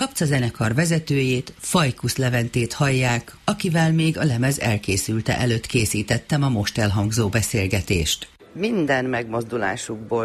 Kapca zenekar vezetőjét, Fajkusz Leventét hallják, akivel még a lemez elkészülte előtt készítettem a most elhangzó beszélgetést. Minden megmozdulásukból